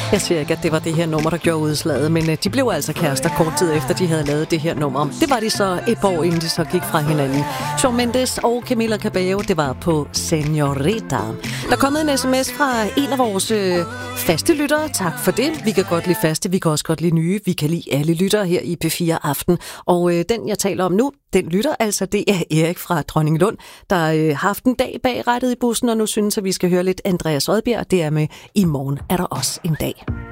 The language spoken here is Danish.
Jeg siger ikke, at det var det her nummer, der gjorde udslaget, men de blev altså kærester kort tid efter, de havde lavet det her nummer. Det var de så et par år inden de så gik fra hinanden. Shawn Mendes og Camila Cabello, det var på Señorita. Der er kommet en sms fra en af vores faste lyttere. Tak for det. Vi kan godt lide faste, vi kan også godt lide nye. Vi kan lide alle lyttere her i P4 Aften. Og den, jeg taler om nu, den lytter altså, det er Erik fra Dronninglund, der har haft en dag bag rattet i bussen, og nu synes, at vi skal høre lidt Andreas Odbjerg. Det er med I morgen er der også en dag.